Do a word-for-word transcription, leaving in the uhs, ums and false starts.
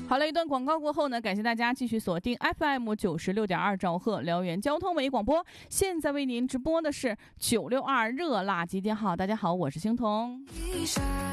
好了，一段广告过后呢，感谢大家继续锁定 F M 九十六点二兆赫辽源交通文艺广播。现在为您直播的是九六二热辣集结号。大家好，我是星彤。